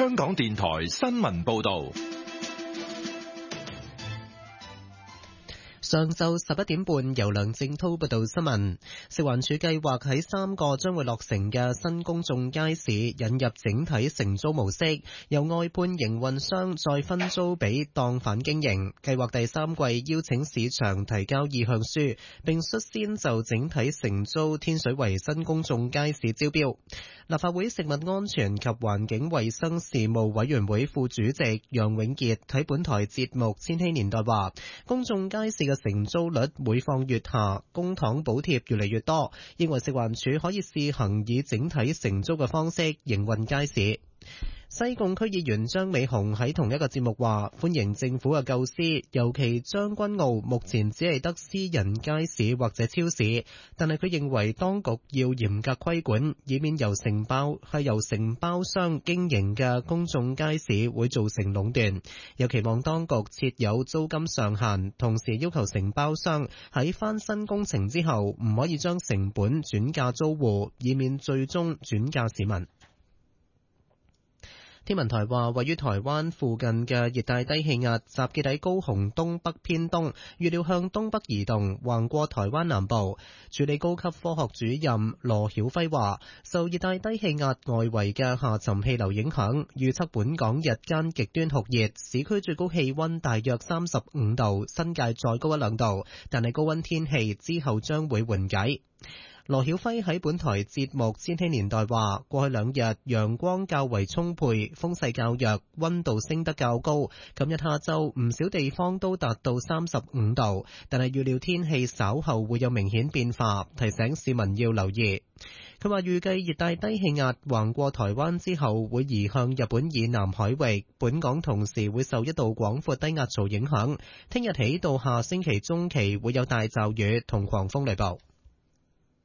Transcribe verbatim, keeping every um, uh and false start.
香港電台新聞報道。 上晝十一點半，由梁正滔報道新聞。食環署計劃喺三個將會落成嘅新公眾街市引入整體承租模式，由外判營運商再分租俾檔販經營。計劃第三季邀請市場提交意向書，並率先就整體承租天水圍新公眾街市招標。立法會食物安全及環境衛生事務委員會副主席楊永傑喺本台節目《千禧年代》話，公眾街市嘅承租率每況愈下，公帑補貼越嚟越多，認為食環署可以試行以整體承租嘅方式營運街市。西貢區議員張美雄喺同一個節目話，歡迎政府嘅構思，尤其將軍澳目前只係得私人街市或者超市，但係佢認為當局要嚴格規管，以免由承包係由承包商經營嘅公眾街市會造成壟斷。又期望當局設有租金上限，同時要求承包商喺翻新工程之後唔可以將成本轉嫁租戶，以免最終轉嫁市民。天文台話，位於台灣附近嘅熱帶低氣壓集結喺高雄東北偏東，預料向東北移動，橫過台灣南部。助理高級科學主任羅曉輝話，受熱帶低氣壓外圍嘅下沉氣流影響，預測本港日間極端酷熱，市區最高氣溫大約三十五度，新界再高一兩度，但係高溫天氣之後將會緩解。羅曉輝喺本台節目《千禧年代》話，過去兩日陽光較為充沛，風勢較弱，溫度升得較高。琴日下晝唔少地方都達到三十五度，但係預料天氣稍後會有明顯變化，提醒市民要留意。佢話預計熱帶低氣壓橫過台灣之後會移向日本以南海域，本港同時會受一道廣闊低壓槽影響。聽日起到下星期中期會有大驟雨同狂風雷暴。